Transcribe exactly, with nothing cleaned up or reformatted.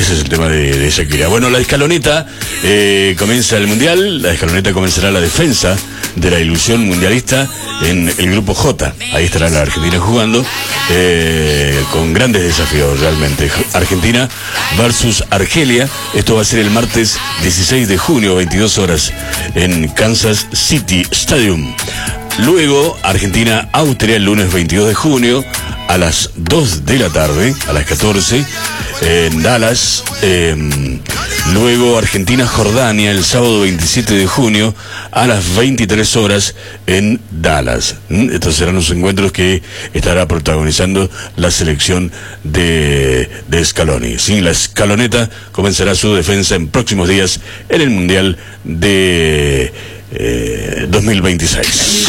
ese es el tema de, de Shakira. Bueno, la escaloneta eh, comienza el Mundial, la escaloneta comenzará la defensa de la ilusión mundialista en el grupo J. Ahí estará la Argentina jugando, eh, con grandes desafíos realmente. Argentina versus Argelia, esto va a ser el martes dieciséis de junio, veintidós horas, en Kansas City Stadium. Luego, Argentina-Austria el lunes veintidós de junio a las dos de la tarde, a las catorce, en Dallas. Eh, luego, Argentina-Jordania el sábado veintisiete de junio a las veintitrés horas en Dallas. Estos serán los encuentros que estará protagonizando la selección de, de Scaloni. Sí, la escaloneta comenzará su defensa en próximos días en el Mundial de eh, dos mil veintiséis.